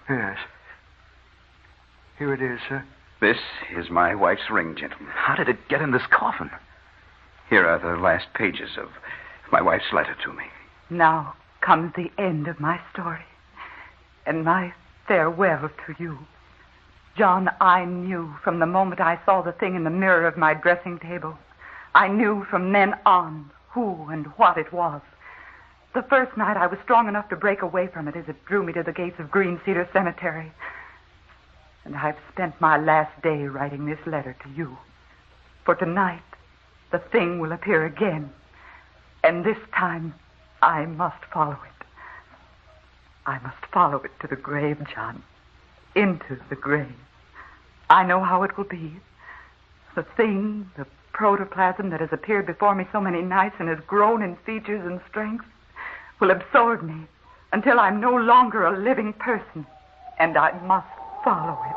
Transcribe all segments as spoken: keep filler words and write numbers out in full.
Yes. Here it is, sir. This is my wife's ring, gentlemen. How did it get in this coffin? Here are the last pages of my wife's letter to me. Now comes the end of my story and my farewell to you. John, I knew from the moment I saw the thing in the mirror of my dressing table. I knew from then on who and what it was. The first night I was strong enough to break away from it as it drew me to the gates of Green Cedar Cemetery. And I've spent my last day writing this letter to you. For tonight, the thing will appear again. And this time, I must follow it. I must follow it to the grave, John. Into the grave. I know how it will be. The thing, the protoplasm that has appeared before me so many nights and has grown in features and strength, will absorb me until I'm no longer a living person, and I must follow it.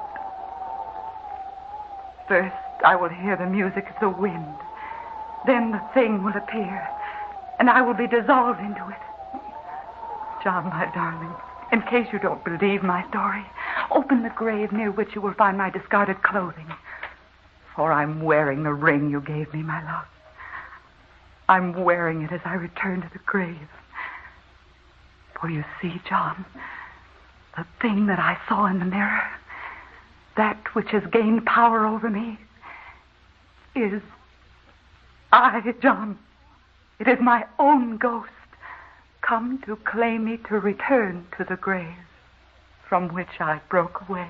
First, I will hear the music of the wind. Then the thing will appear, and I will be dissolved into it. John, my darling, in case you don't believe my story, open the grave near which you will find my discarded clothing. For I'm wearing the ring you gave me, my love. I'm wearing it as I return to the grave. For you see, John, the thing that I saw in the mirror, that which has gained power over me, is I, John. It is my own ghost, come to claim me to return to the grave from which I broke away.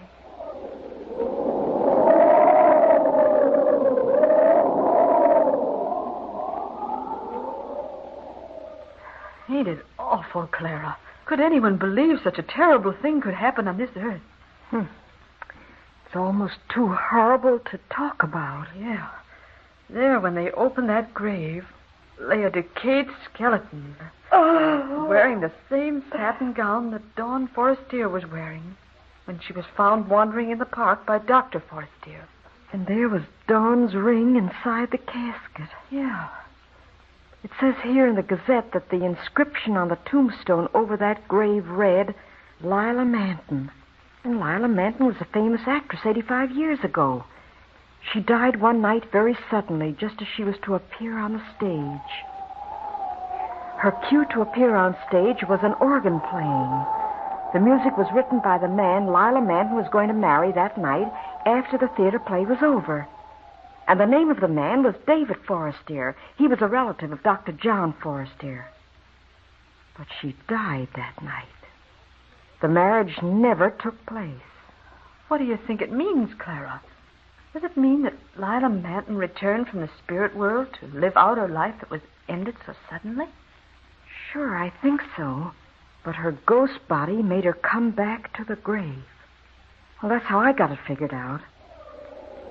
Ain't it awful, Clara? Could anyone believe such a terrible thing could happen on this earth? Hmm. It's almost too horrible to talk about. Yeah. There, when they opened that grave, lay a decayed skeleton. Oh. Wearing the same satin gown that Dawn Forestier was wearing when she was found wandering in the park by Doctor Forestier. And there was Dawn's ring inside the casket. Yeah. It says here in the Gazette that the inscription on the tombstone over that grave read, Lila Manton. And Lila Manton was a famous actress eighty-five years ago. She died one night very suddenly, just as she was to appear on the stage. Her cue to appear on stage was an organ playing. The music was written by the man Lila Manton was going to marry that night after the theater play was over. And the name of the man was David Forestier. He was a relative of Doctor John Forestier. But she died that night. The marriage never took place. What do you think it means, Clara? Does it mean that Lila Manton returned from the spirit world to live out her life that was ended so suddenly? Sure, I think so. But her ghost body made her come back to the grave. Well, that's how I got it figured out.